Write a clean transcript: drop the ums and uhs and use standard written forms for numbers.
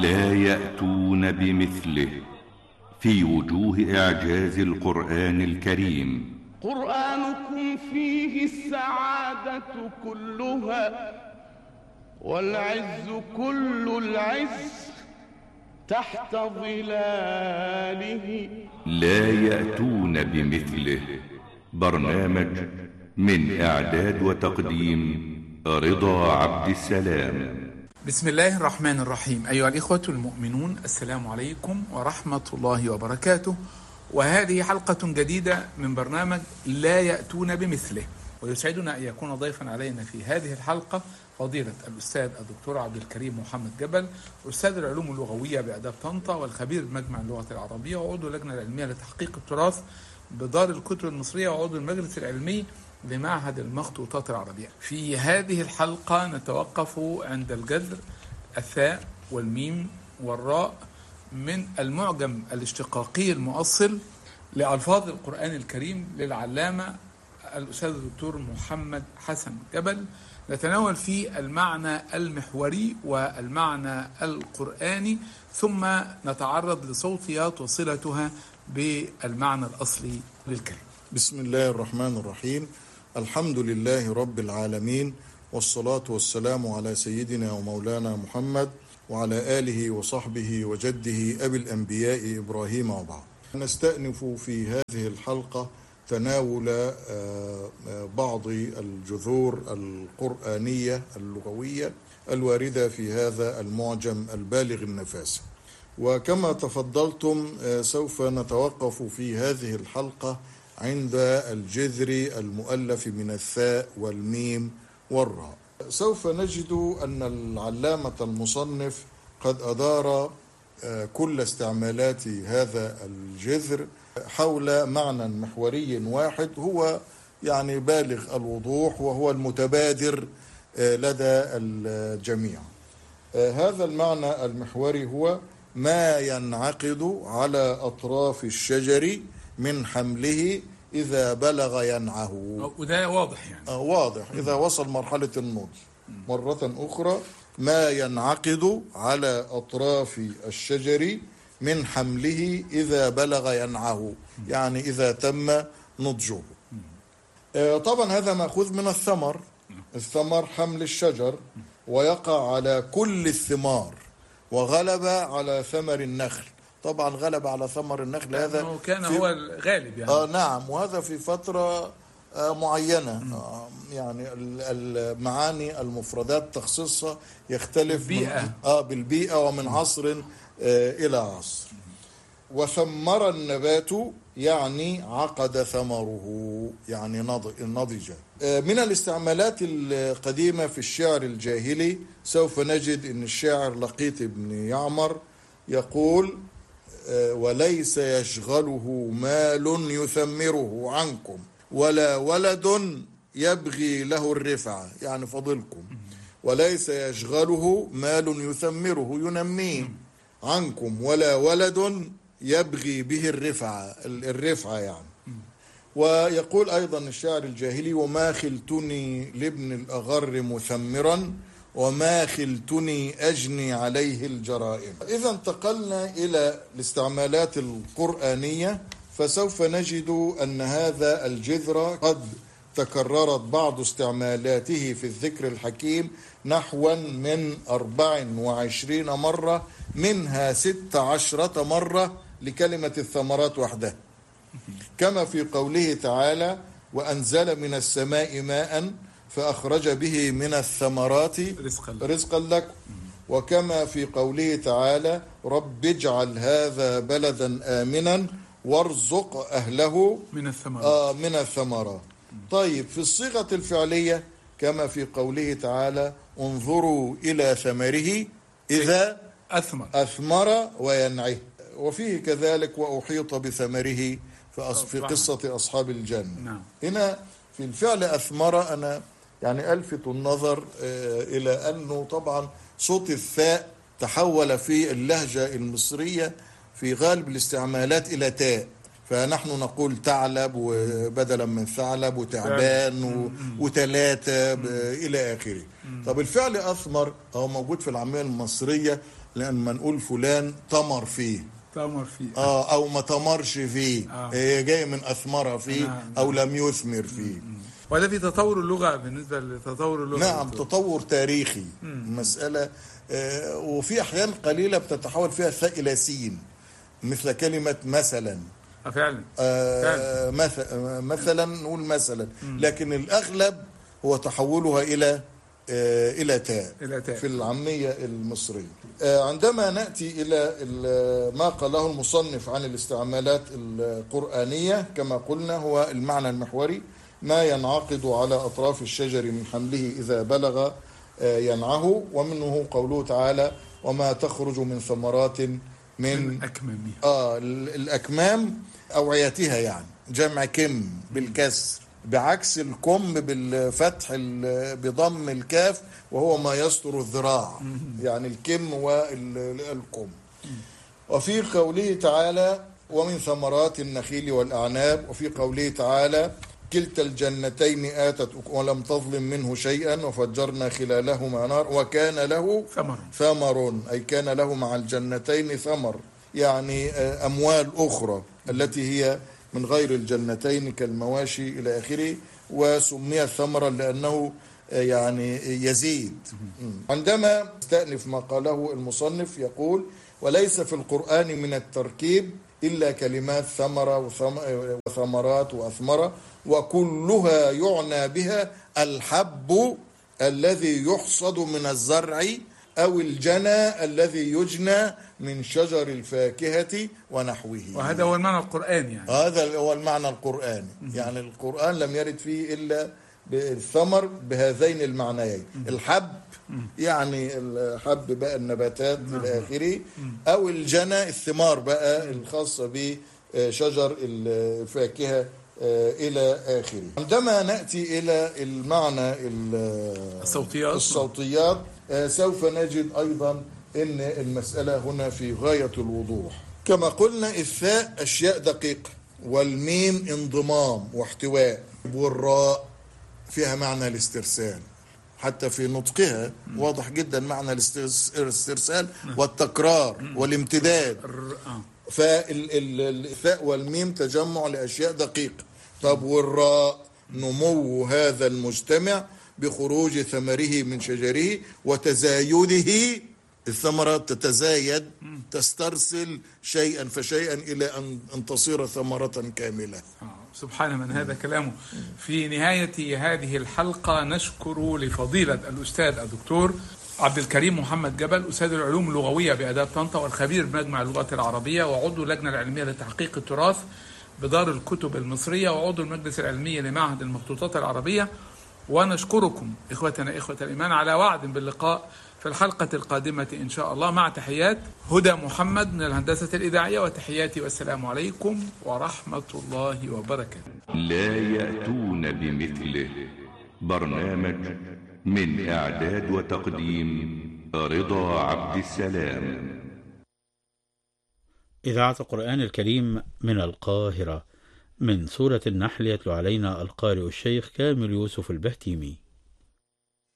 لا يأتون بمثله في وجوه إعجاز القرآن الكريم. قرآنكم فيه السعادة كلها والعز كل العز تحت ظلاله. لا يأتون بمثله. برنامج من إعداد وتقديم رضا عبد السلام. بسم الله الرحمن الرحيم. أيها الإخوة المؤمنون، السلام عليكم ورحمة الله وبركاته. وهذه حلقة جديدة من برنامج لا يأتون بمثله، ويسعدنا أن يكون ضيفا علينا في هذه الحلقة فضيلة الأستاذ الدكتور عبد الكريم محمد جبل، أستاذ العلوم اللغوية بآداب طنطا والخبير بمجمع اللغة العربية وعضو اللجنة العلمية لتحقيق التراث بدار الكتب المصرية وعضو المجلس العلمي لمعهد المخطوطات العربية. في هذه الحلقة نتوقف عند الجذر الثاء والميم والراء من المعجم الاشتقاقي المؤصل لألفاظ القرآن الكريم للعلامة الأستاذ الدكتور محمد حسن جبل. نتناول فيه المعنى المحوري والمعنى القرآني، ثم نتعرض لصوتيات وصلتها بالمعنى الأصلي للكلمة. بسم الله الرحمن الرحيم. الحمد لله رب العالمين، والصلاة والسلام على سيدنا ومولانا محمد وعلى آله وصحبه وجده أبي الأنبياء إبراهيم، وبعد. نستأنف في هذه الحلقة تناول بعض الجذور القرآنية اللغوية الواردة في هذا المعجم البالغ النفاسة. وكما تفضلتم سوف نتوقف في هذه الحلقة عند الجذر المؤلف من الثاء والميم والراء. سوف نجد أن العلامة المصنف قد أدار كل استعمالات هذا الجذر حول معنى محوري واحد، هو يعني بالغ الوضوح وهو المتبادر لدى الجميع. هذا المعنى المحوري هو ما ينعقد على أطراف الشجر من حمله إذا بلغ ينعه. وده واضح يعني. واضح إذا وصل مرحلة النضج. مرة أخرى، ما ينعقد على أطراف الشجر من حمله إذا بلغ ينعه، يعني إذا تم نضجه. طبعا هذا مأخوذ من الثمر. الثمر حمل الشجر ويقع على كل الثمار، وغلب على ثمر النخل. طبعا غلب على ثمر النخل، هذا كان هو الغالب يعني. نعم، وهذا في فترة معينة. يعني المعاني المفردات تخصيصها يختلف بالبيئة ومن عصر إلى عصر. وثمر النبات يعني عقد ثمره، يعني نضج. من الاستعمالات القديمة في الشعر الجاهلي سوف نجد أن الشاعر لقيط بن يعمر يقول: وليس يشغله مال يثمره عنكم ولا ولد يبغي له الرفعة، يعني فضلكم. وليس يشغله مال يثمره، ينميه، عنكم، ولا ولد يبغي به الرفعة يعني. ويقول أيضا الشاعر الجاهلي: وما خلتني لابن الأغر مثمرا وما خلتني أجني عليه الجرائم. إذا انتقلنا إلى الاستعمالات القرآنية، فسوف نجد أن هذا الجذر قد تكررت بعض استعمالاته في الذكر الحكيم نحو من 24 مرة، منها 16 مرة لكلمة الثمرات وحدها، كما في قوله تعالى: وأنزل من السماء ماء فأخرج به من الثمرات رزقا لكم. وكما في قوله تعالى: رب اجعل هذا بلدا آمنا وارزق أهله من الثمرات. طيب، في الصيغة الفعلية كما في قوله تعالى: انظروا إلى ثمره إذا أثمر وينعه. وفيه كذلك: وأحيط بثمره في قصة أصحاب الجنة. هنا في الفعل أثمر أنا يعني ألفت النظر إلى أنه طبعا صوت الثاء تحول في اللهجة المصرية في غالب الاستعمالات إلى تاء، فنحن نقول تعلب بدلا من ثعلب، وتعبان وتلاتة إلى آخره. طب الفعل أثمر هو موجود في العامية المصرية لما نقول فلان تمر فيه تمر فيه او ما تمرش فيه، هي جايه من اثمر فيه او لم يثمر فيه. وده في تطور اللغه بالنسبه لتطور اللغه. نعم، تطور تاريخي مسألة. وفي أحيان قليلة بتتحول فيها ثاء إلى سين، مثل كلمة مثلا. فعلا. مثلا نقول مثلا، لكن الأغلب هو تحولها إلى تاء في العامية المصرية. عندما نأتي إلى ما قاله المصنف عن الاستعمالات القرآنية، كما قلنا هو المعنى المحوري: ما ينعقد على أطراف الشجر من حمله إذا بلغ ينعه. ومنه قوله تعالى: وما تخرج من ثمرات من أكمامها. الأكمام أوعيتها، يعني جمع كم بالكسر، بعكس الكم بالفتح بضم الكاف، وهو ما يستر الذراع، يعني الكم والكم. وفي قوله تعالى: ومن ثمرات النخيل والأعناب. وفي قوله تعالى: كلتا الجنتين آتت ولم تظلم منه شيئا وفجرنا خلالهما نار وكان له ثمر، أي كان له مع الجنتين ثمر، يعني أموال أخرى التي هي من غير الجنتين كالمواشي إلى آخره. وسمي ثمرا لأنه يعني يزيد. عندما استأنف ما قاله المصنف يقول: وليس في القرآن من التركيب إلا كلمات ثمرة وثمرات وأثمرة، وكلها يعنى بها الحب الذي يحصد من الزرع أو الجنى الذي يجنى من شجر الفاكهة ونحوه. وهذا هو المعنى القرآني، يعني هذا هو المعنى القرآني. يعني القرآن لم يرد فيه إلا بالثمر بهذين المعنيين: الحب يعني الحب بقى النباتات إلى آخره، أو الجنى الثمار بقى الخاصة بشجر الفاكهة إلى آخره. عندما نأتي إلى المعنى الصوتيات سوف نجد أيضا أن المسألة هنا في غاية الوضوح. كما قلنا الثاء أشياء دقيقة، والميم انضمام واحتواء، والراء فيها معنى الاسترسال، حتى في نطقها واضح جدا معنى الاسترسال والتكرار والامتداد. فالثاء والميم تجمع لأشياء دقيقة. طب والراء نمو هذا المجتمع بخروج ثمره من شجره وتزايده، الثمرة تتزايد تسترسل شيئا فشيئا إلى أن تصير ثمرة كاملة. سبحان من هذا كلامه. في نهاية هذه الحلقة نشكر لفضيلة الأستاذ الدكتور عبد الكريم محمد جبل، أستاذ العلوم اللغوية بآداب طنطا والخبير بمجمع اللغات العربية وعضو اللجنة العلمية لتحقيق التراث بدار الكتب المصرية وعضو المجلس العلمي لمعهد المخطوطات العربية. ونشكركم إخوتنا إخوة الإيمان على وعد باللقاء في الحلقة القادمة إن شاء الله، مع تحيات هدى محمد من الهندسة الإذاعية، وتحياتي والسلام عليكم ورحمة الله وبركاته. لا يأتون بمثله. برنامج من إعداد وتقديم رضا عبد السلام. إذاعة القرآن الكريم من القاهرة، من سورة النحل يتلو علينا القارئ الشيخ كامل يوسف البهتيمي.